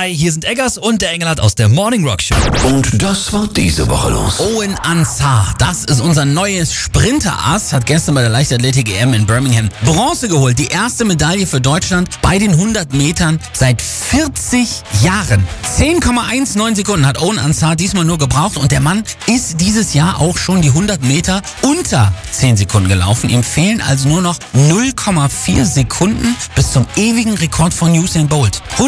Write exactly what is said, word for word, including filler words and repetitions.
Hi, hier sind Eggers und der Engelhardt aus der Morning Rock Show. Und das war diese Woche los. Owen Ansar, das ist unser neues Sprinterass, hat gestern bei der Leichtathletik-E M in Birmingham Bronze geholt. Die erste Medaille für Deutschland bei den hundert Metern seit vierzig Jahren. zehn Komma neunzehn Sekunden hat Owen Ansar diesmal nur gebraucht und der Mann ist dieses Jahr auch schon die hundert Meter unter zehn Sekunden gelaufen. Ihm fehlen also nur noch null Komma vier Sekunden bis zum ewigen Rekord von Usain Bolt.